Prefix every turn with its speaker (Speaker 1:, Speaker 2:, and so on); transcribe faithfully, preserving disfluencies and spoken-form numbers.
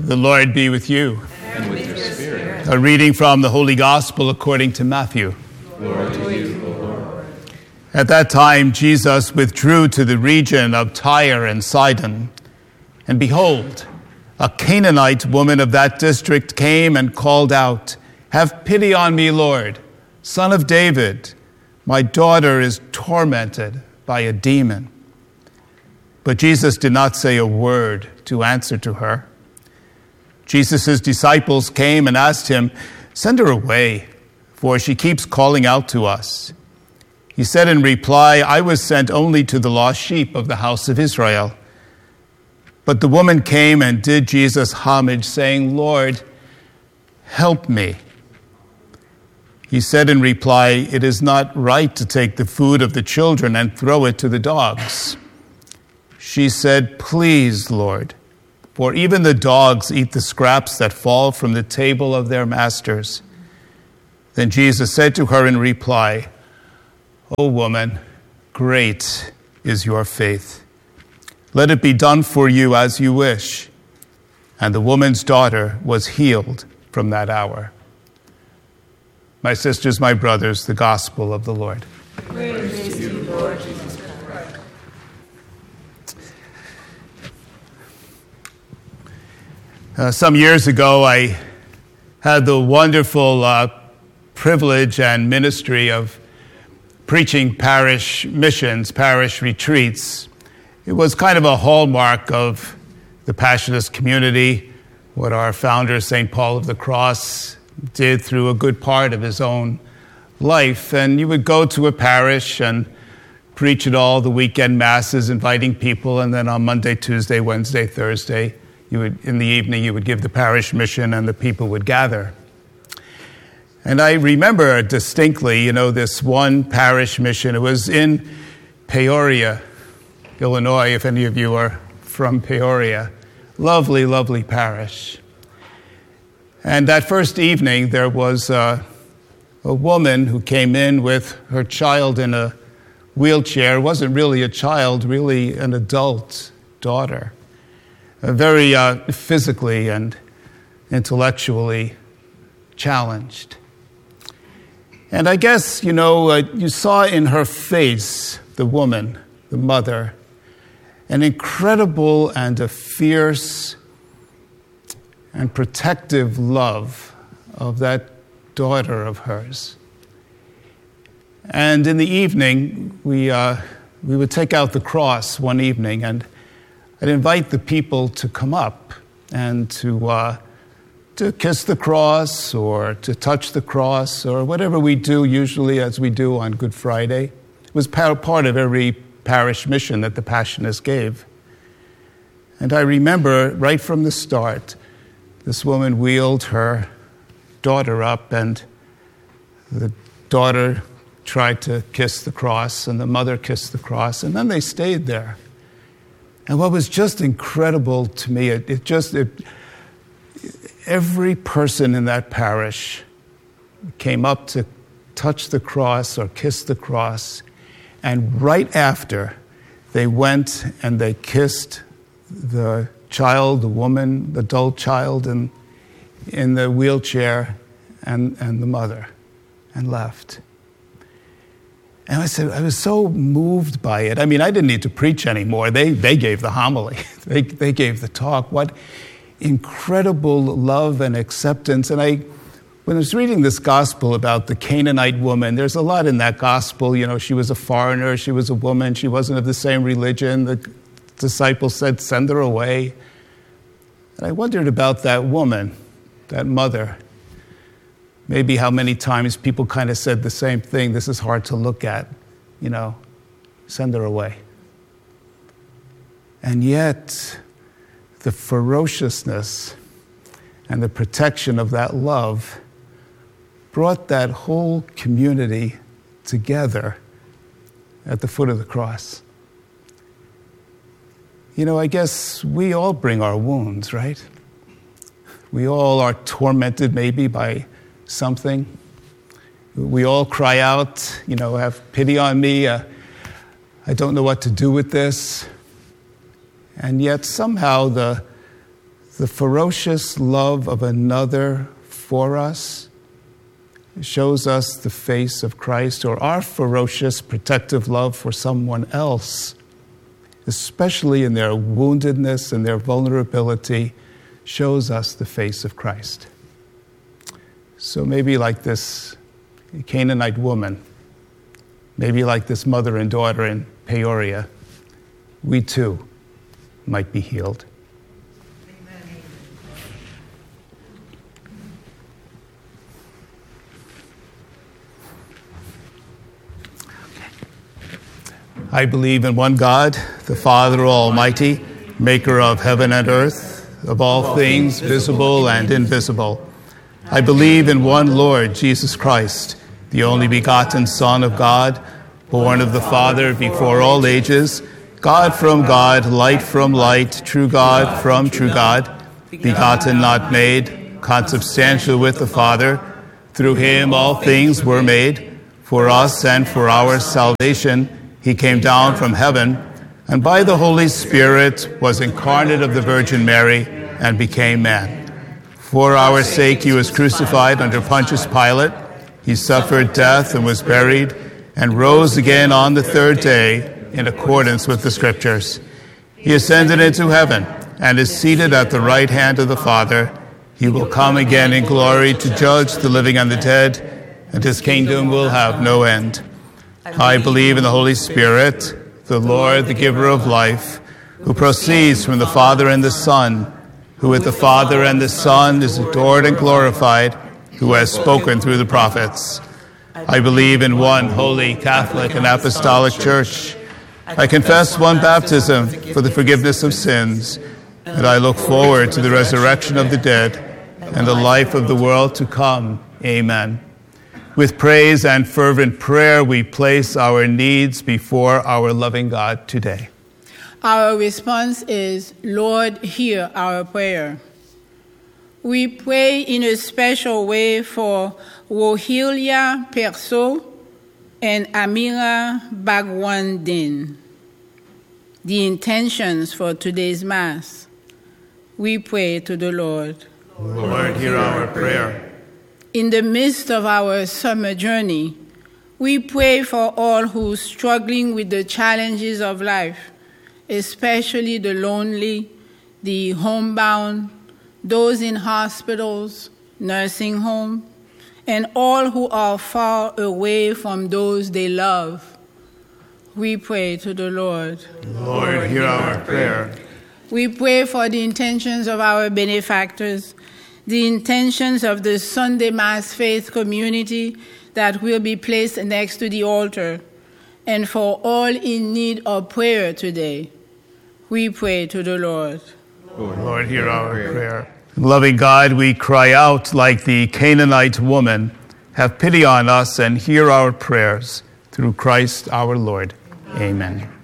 Speaker 1: The Lord be with you.
Speaker 2: And with your spirit.
Speaker 1: A reading from the Holy Gospel according to Matthew.
Speaker 2: Glory to you, O Lord.
Speaker 1: At that time, Jesus withdrew to the region of Tyre and Sidon. And behold, a Canaanite woman of that district came and called out, "Have pity on me, Lord, Son of David. My daughter is tormented by a demon." But Jesus did not say a word to answer to her. Jesus' disciples came and asked him, "Send her away, for she keeps calling out to us." He said in reply, "I was sent only to the lost sheep of the house of Israel." But the woman came and did Jesus homage, saying, "Lord, help me." He said in reply, "It is not right to take the food of the children and throw it to the dogs." She said, "Please, Lord, for even the dogs eat the scraps that fall from the table of their masters." Then Jesus said to her in reply, "O woman, great is your faith. Let it be done for you as you wish." And the woman's daughter was healed from that hour. My sisters, my brothers, the gospel of the Lord.
Speaker 3: Praise to you, Lord Jesus Christ.
Speaker 1: Uh, some years ago, I had the wonderful uh, privilege and ministry of preaching parish missions, parish retreats. It was kind of a hallmark of the Passionist community, what our founder, Saint Paul of the Cross, did through a good part of his own life. And you would go to a parish and preach at all the weekend masses, inviting people, and then on Monday, Tuesday, Wednesday, Thursday, you would, in the evening, you would give the parish mission and the people would gather. And I remember distinctly, you know, this one parish mission. It was in Peoria, Illinois, if any of you are from Peoria. Lovely, lovely parish. And that first evening, there was a, a woman who came in with her child in a wheelchair. It wasn't really a child, really an adult daughter. Very uh, physically and intellectually challenged. And I guess, you know, uh, you saw in her face, the woman, the mother, an incredible and a fierce and protective love of that daughter of hers. And in the evening, we uh, we would take out the cross one evening, and I'd invite the people to come up and to uh, to kiss the cross or to touch the cross or whatever we do usually as we do on Good Friday. It was part of every parish mission that the Passionists gave. And I remember right from the start, this woman wheeled her daughter up, and the daughter tried to kiss the cross, and the mother kissed the cross, and then they stayed there. And what was just incredible to me, it, it just, it, every person in that parish came up to touch the cross or kiss the cross, and right after, they went and they kissed the child, the woman, the adult child in, in the wheelchair, and, and the mother, and left. And I said, I was so moved by it. I mean, I didn't need to preach anymore. They they gave the homily. They they gave the talk. What incredible love and acceptance. And I, when I was reading this gospel about the Canaanite woman, there's a lot in that gospel. You know, she was a foreigner. She was a woman. She wasn't of the same religion. The disciples said, "Send her away." And I wondered about that woman, that mother. Maybe how many times people kind of said the same thing. This is hard to look at, you know, send her away. And yet, the ferociousness and the protection of that love brought that whole community together at the foot of the cross. You know, I guess we all bring our wounds, right? We all are tormented maybe by something. We all cry out, you know, have pity on me. Uh, I don't know what to do with this. And yet somehow the the ferocious love of another for us shows us the face of Christ, or our ferocious protective love for someone else, especially in their woundedness and their vulnerability, shows us the face of Christ. So maybe like this Canaanite woman, maybe like this mother and daughter in Peoria, we too might be healed. I believe in one God, the Father Almighty, maker of heaven and earth, of all things visible and invisible. I believe in one Lord, Jesus Christ, the only begotten Son of God, born of the Father before all ages, God from God, light from light, true God from true God, begotten, not made, consubstantial with the Father. Through him all things were made. For us and for our salvation, he came down from heaven, and by the Holy Spirit was incarnate of the Virgin Mary and became man. For our sake he was crucified under Pontius Pilate. He suffered death and was buried, and rose again on the third day in accordance with the Scriptures. He ascended into heaven and is seated at the right hand of the Father. He will come again in glory to judge the living and the dead, and his kingdom will have no end. I believe in the Holy Spirit, the Lord, the giver of life, who proceeds from the Father and the Son, who with the Father and the Son is adored and glorified, who has spoken through the prophets. I believe in one holy, Catholic, and Apostolic Church. I confess one baptism for the forgiveness of sins, and I look forward to the resurrection of the dead and the life of the world to come. Amen. With praise and fervent prayer, we place our needs before our loving God today.
Speaker 4: Our response is, Lord, hear our prayer. We pray in a special way for Rohilia Perso and Amira Bagwandin. The intentions for today's Mass. We pray to the Lord.
Speaker 1: Lord, hear our prayer.
Speaker 4: In the midst of our summer journey, we pray for all who are struggling with the challenges of life, especially the lonely, the homebound, those in hospitals, nursing homes, and all who are far away from those they love. We pray to the Lord.
Speaker 1: Lord, hear our prayer.
Speaker 4: We pray for the intentions of our benefactors, the intentions of the Sunday Mass faith community that will be placed next to the altar, and for all in need of prayer today. We pray to the Lord.
Speaker 1: Lord, hear our prayer. Loving God, we cry out like the Canaanite woman. Have pity on us and hear our prayers. Through Christ our Lord. Amen.